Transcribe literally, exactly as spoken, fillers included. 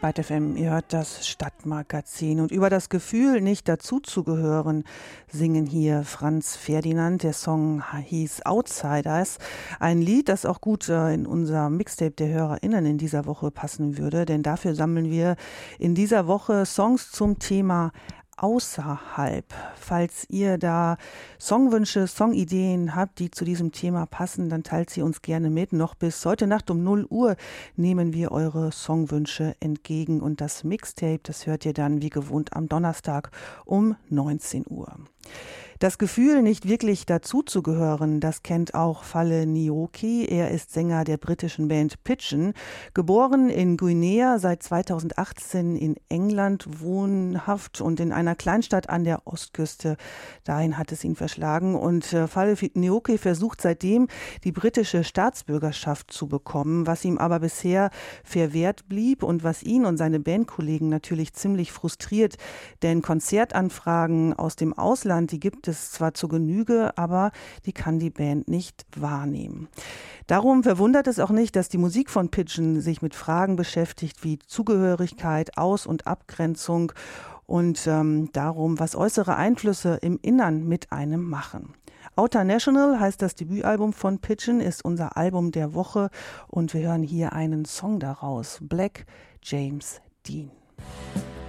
Byte F M, ihr hört das Stadtmagazin. Und über das Gefühl, nicht dazuzugehören, singen hier Franz Ferdinand. Der Song hieß Outsiders. Ein Lied, das auch gut äh, in unser Mixtape der HörerInnen in dieser Woche passen würde. Denn dafür sammeln wir in dieser Woche Songs zum Thema außerhalb. Falls ihr da Songwünsche, Songideen habt, die zu diesem Thema passen, dann teilt sie uns gerne mit. Noch bis heute Nacht um null Uhr nehmen wir eure Songwünsche entgegen. Und das Mixtape, das hört ihr dann wie gewohnt am Donnerstag um neunzehn Uhr. Das Gefühl, nicht wirklich dazuzugehören, das kennt auch Fale Nyoki. Er ist Sänger der britischen Band Pigeon. Geboren in Guinea, seit zweitausendachtzehn in England wohnhaft und in einer Kleinstadt an der Ostküste. Dahin hat es ihn verschlagen. Und äh, Fale Nyoki versucht seitdem, die britische Staatsbürgerschaft zu bekommen, was ihm aber bisher verwehrt blieb und was ihn und seine Bandkollegen natürlich ziemlich frustriert. Denn Konzertanfragen aus dem Ausland, die gibt es zwar zur Genüge, aber die kann die Band nicht wahrnehmen. Darum verwundert es auch nicht, dass die Musik von Pigeon sich mit Fragen beschäftigt wie Zugehörigkeit, Aus- und Abgrenzung und ähm, darum, was äußere Einflüsse im Innern mit einem machen. Outer National heißt das Debütalbum von Pigeon, ist unser Album der Woche und wir hören hier einen Song daraus, Black James Dean.